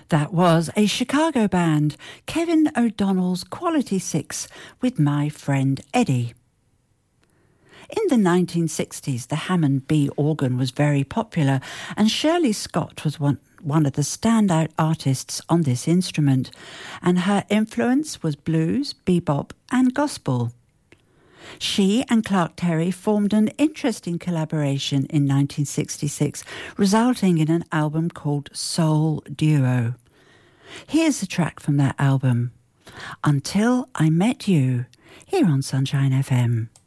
That was a Chicago band, Kevin O'Donnell's Quality Six with My Friend Eddie. In the 1960s, the Hammond B organ was very popular, and Shirley Scott was one of the standout artists on this instrument, and her influence was blues, bebop and gospel. She and Clark Terry formed an interesting collaboration in 1966, resulting in an album called Soul Duo. Here's a track from that album, Until I Met You, here on Sunshine FM.